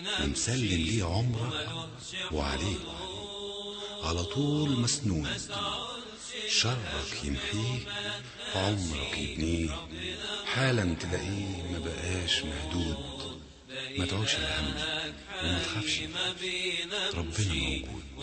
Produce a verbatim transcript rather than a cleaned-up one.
ومسلم ليه عمرك وعليك على طول مسنون، شرك يمحيه عمرك يبنيه، حالا تلاقيه ما بقاش مهدود. ما تعوش الهم وما تخافش، ربنا موجود.